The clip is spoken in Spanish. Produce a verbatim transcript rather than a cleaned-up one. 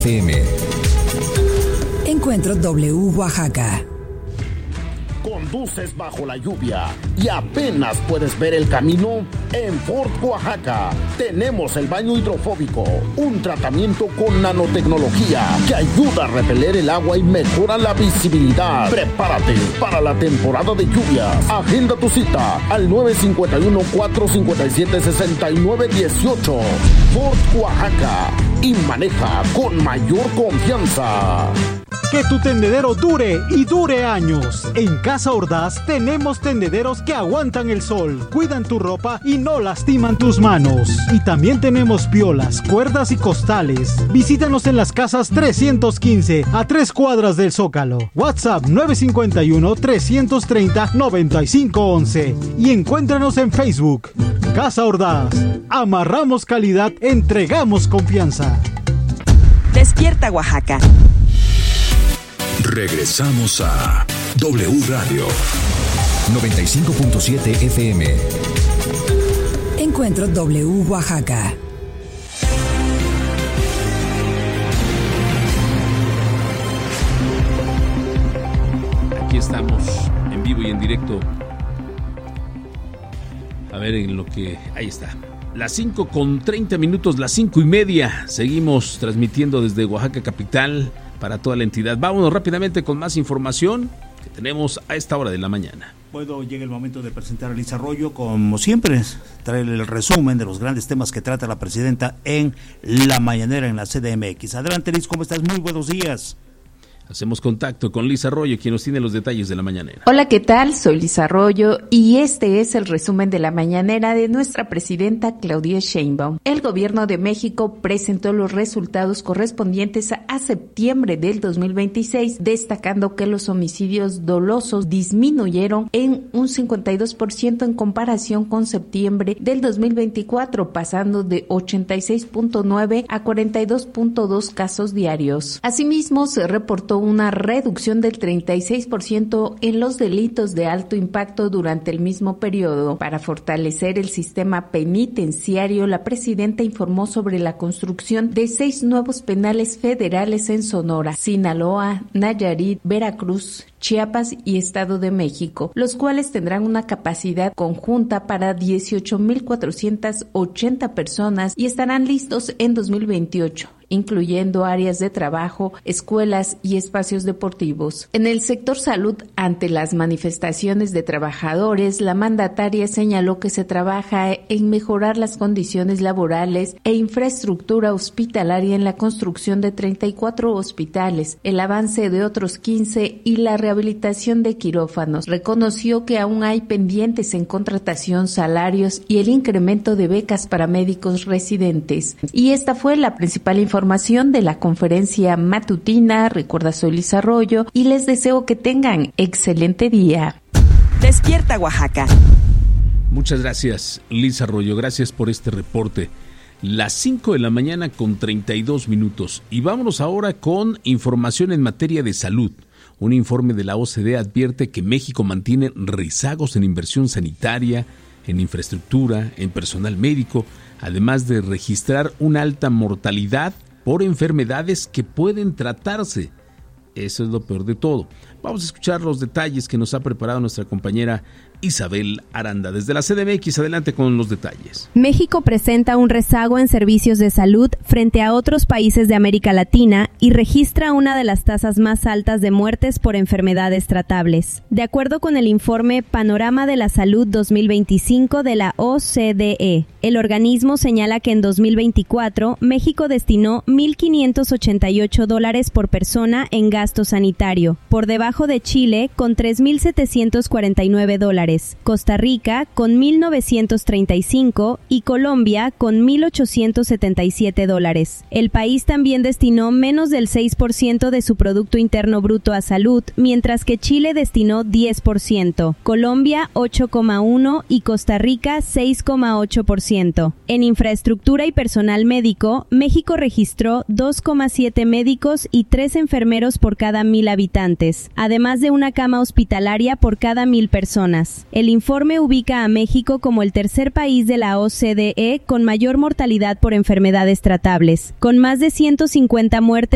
F M. Encuentro W Oaxaca. Conduces bajo la lluvia y apenas puedes ver el camino. En Ford Oaxaca tenemos el baño hidrofóbico, un tratamiento con nanotecnología que ayuda a repeler el agua y mejora la visibilidad. Prepárate para la temporada de lluvias. Agenda tu cita al nueve cinco uno, cuatro cinco siete, seis nueve uno ocho. Ford Oaxaca, y maneja con mayor confianza. Que tu tendedero dure y dure años. En Casa Ordaz tenemos tendederos que aguantan el sol, cuidan tu ropa y no lastiman tus manos. Y también tenemos piolas, cuerdas y costales. Visítanos en las casas trescientos quince, a tres cuadras del Zócalo. WhatsApp nueve cinco uno, tres tres cero, nueve cinco once. Y encuéntranos en Facebook. Casa Ordaz. Amarramos calidad, entregamos confianza. Despierta Oaxaca. Regresamos a W Radio noventa y cinco punto siete F M. Encuentro W Oaxaca. Aquí estamos en vivo y en directo. A ver en lo que... Ahí está. Las cinco con treinta minutos, las cinco y media. Seguimos transmitiendo desde Oaxaca capital para toda la entidad. Vámonos rápidamente con más información que tenemos a esta hora de la mañana. Bueno, llega el momento de presentar a Liz Arroyo, como siempre, traer el resumen de los grandes temas que trata la presidenta en la mañanera en la C D M X. Adelante, Liz, ¿cómo estás? Muy buenos días. Hacemos contacto con Liz Arroyo, quien nos tiene los detalles de la mañanera. Hola, ¿qué tal? Soy Liz Arroyo y este es el resumen de la mañanera de nuestra presidenta Claudia Sheinbaum. El gobierno de México presentó los resultados correspondientes a septiembre del dos mil veintiséis, destacando que los homicidios dolosos disminuyeron en un cincuenta y dos por ciento en comparación con septiembre del dos mil veinticuatro, pasando de ochenta y seis punto nueve a cuarenta y dos punto dos casos diarios. Asimismo, se reportó una reducción del treinta y seis por ciento en los delitos de alto impacto durante el mismo periodo. Para fortalecer el sistema penitenciario, la presidenta informó sobre la construcción de seis nuevos penales federales en Sonora, Sinaloa, Nayarit, Veracruz, Chiapas y Estado de México, los cuales tendrán una capacidad conjunta para dieciocho mil cuatrocientas ochenta personas y estarán listos en dos mil veintiocho, incluyendo áreas de trabajo, escuelas y espacios deportivos. En el sector salud, ante las manifestaciones de trabajadores, la mandataria señaló que se trabaja en mejorar las condiciones laborales e infraestructura hospitalaria en la construcción de treinta y cuatro hospitales, el avance de otros quince y la rehabilitación de quirófanos. Reconoció que aún hay pendientes en contratación, salarios y el incremento de becas para médicos residentes. Y esta fue la principal información de la conferencia matutina. Recuerda, soy Liz Arroyo y les deseo que tengan excelente día. Despierta Oaxaca. Muchas gracias, Liz Arroyo. Gracias por este reporte. Las cinco de la mañana con treinta y dos minutos. Y vámonos ahora con información en materia de salud. Un informe de la O C D advierte que México mantiene rezagos en inversión sanitaria, en infraestructura, en personal médico, además de registrar una alta mortalidad por enfermedades que pueden tratarse. Eso es lo peor de todo. Vamos a escuchar los detalles que nos ha preparado nuestra compañera Isabel Aranda. Desde la C D M X, adelante con los detalles. México presenta un rezago en servicios de salud frente a otros países de América Latina y registra una de las tasas más altas de muertes por enfermedades tratables. De acuerdo con el informe Panorama de la Salud dos mil veinticinco de la O C D E, el organismo señala que en dos mil veinticuatro México destinó mil quinientos ochenta y ocho dólares por persona en gasto sanitario, por debajo de Chile con tres mil setecientos cuarenta y nueve dólares. Costa Rica con mil novecientos treinta y cinco y Colombia con mil ochocientos setenta y siete dólares. El país también destinó menos del seis por ciento de su Producto Interno Bruto a salud, mientras que Chile destinó diez por ciento, Colombia ocho coma uno por ciento y Costa Rica seis coma ocho por ciento. En infraestructura y personal médico, México registró dos coma siete médicos y tres enfermeros por cada mil habitantes, además de una cama hospitalaria por cada mil personas. El informe ubica a México como el tercer país de la O C D E con mayor mortalidad por enfermedades tratables, con más de ciento cincuenta muertes